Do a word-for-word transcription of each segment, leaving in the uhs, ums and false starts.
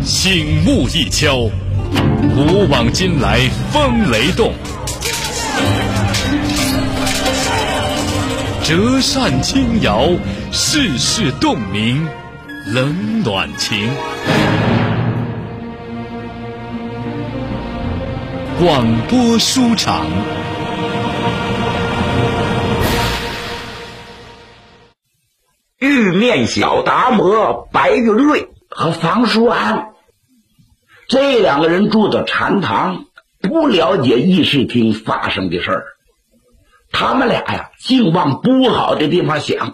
醒目一敲，古往今来风雷动，折扇轻摇，世事洞明冷暖情。广播书场。 玉面小达摩白云瑞和房叔安这两个人住的禅堂，不了解议事厅发生的事儿，他们俩呀净往不好的地方想。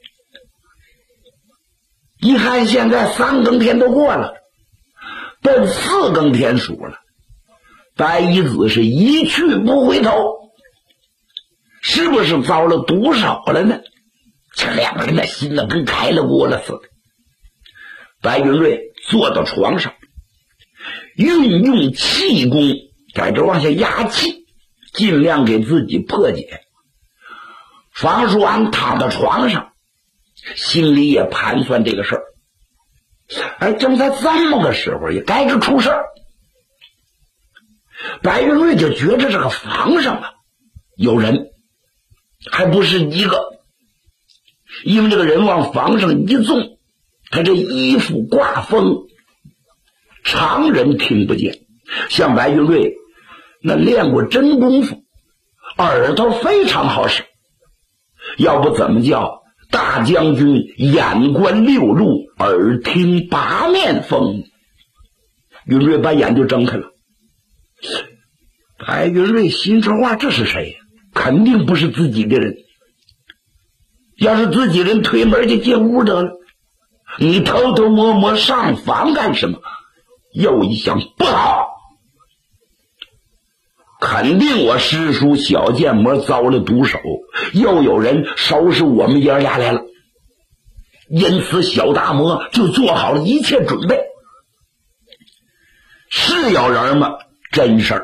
一看现在三更天都过了，奔四更天数了，白衣子是一去不回头，是不是遭了毒手了呢？这两个人的心呢跟开了锅了似的。白云瑞坐到床上，运用气功在这往下压气，尽量给自己破解。房叔安躺在床上，心里也盘算这个事儿。哎，正在这么个时候，也该着出事儿。白云瑞就觉着这个房上啊有人，还不是一个。因为这个人往房上一纵，他这衣服挂风，常人听不见。像白云瑞那练过真功夫，耳朵非常好使，要不怎么叫大将军眼观六路，耳听八面风。云瑞把眼就睁开了。白云瑞心说话，这是谁呀？肯定不是自己的人。要是自己人推门就进屋得了，你偷偷摸摸上房干什么？又一想，不好，肯定我师叔小剑魔遭了毒手，又有人收拾我们爷俩来了。因此小大魔就做好了一切准备。是有人吗？真事儿。